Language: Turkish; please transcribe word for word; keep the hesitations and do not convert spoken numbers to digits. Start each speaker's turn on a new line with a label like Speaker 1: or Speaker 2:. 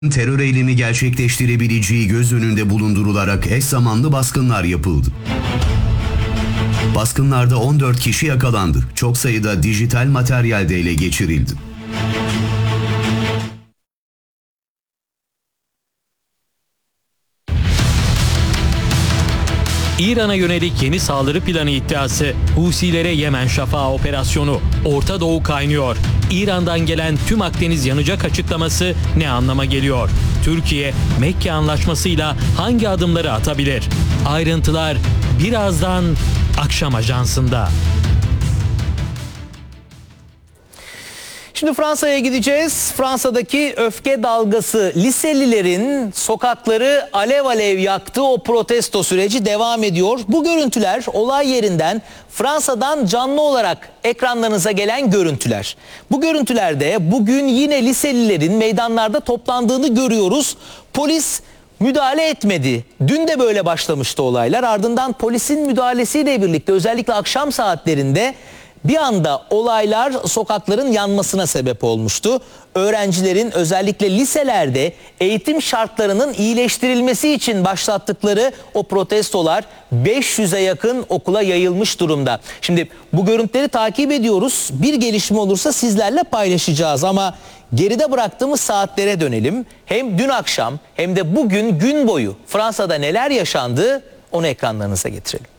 Speaker 1: Terör eylemi gerçekleştirebileceği göz önünde bulundurularak eş zamanlı baskınlar yapıldı. Baskınlarda on dört kişi yakalandı. Çok sayıda dijital materyal de ele geçirildi.
Speaker 2: İran'a yönelik yeni saldırı planı iddiası, Husilere Yemen Şafağı operasyonu, Orta Doğu kaynıyor. İran'dan gelen tüm Akdeniz yanacak açıklaması ne anlama geliyor? Türkiye, Mekke Anlaşması'yla hangi adımları atabilir? Ayrıntılar birazdan Akşam Ajansı'nda.
Speaker 3: Şimdi Fransa'ya gideceğiz. Fransa'daki öfke dalgası, liselilerin sokakları alev alev yaktığı o protesto süreci devam ediyor. Bu görüntüler olay yerinden, Fransa'dan canlı olarak ekranlarınıza gelen görüntüler. Bu görüntülerde bugün yine liselilerin meydanlarda toplandığını görüyoruz. Polis müdahale etmedi. Dün de böyle başlamıştı olaylar. Ardından polisin müdahalesiyle birlikte özellikle akşam saatlerinde bir anda olaylar sokakların yanmasına sebep olmuştu. Öğrencilerin özellikle liselerde eğitim şartlarının iyileştirilmesi için başlattıkları o protestolar beş yüze yakın okula yayılmış durumda. Şimdi bu görüntüleri takip ediyoruz. Bir gelişme olursa sizlerle paylaşacağız ama geride bıraktığımız saatlere dönelim. Hem dün akşam hem de bugün gün boyu Fransa'da neler yaşandı onu ekranlarınıza getirelim.